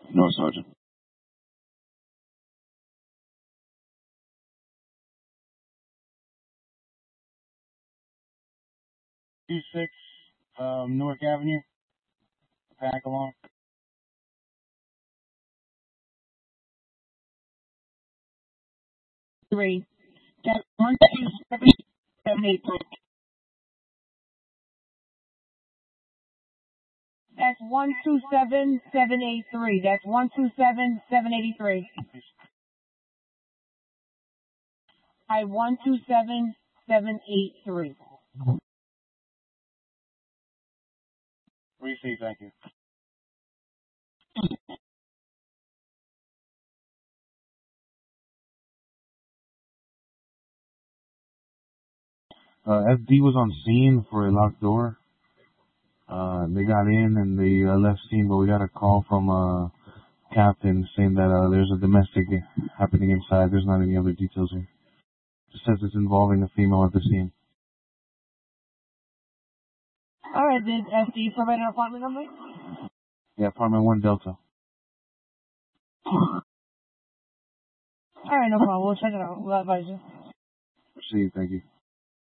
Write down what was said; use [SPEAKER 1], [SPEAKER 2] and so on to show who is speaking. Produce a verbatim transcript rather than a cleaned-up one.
[SPEAKER 1] No, Sergeant.
[SPEAKER 2] two six, um, Newark Avenue, back along. Three. That's one two seven seven eight three. That's one two seven seven eight three. That's one two seven seven eighty three. I one two seven seven eight three. Receive, thank you.
[SPEAKER 3] Uh, F D was on scene for a locked door. Uh, they got in and they uh, left scene, but we got a call from uh captain saying that uh, there's a domestic happening inside. There's not any other details here. Just says it's involving a female at the scene.
[SPEAKER 2] All right, did F D provide an apartment number?
[SPEAKER 3] Yeah, apartment one Delta.
[SPEAKER 2] All right, no problem. We'll check it out. We'll advise you.
[SPEAKER 3] Proceed, thank you.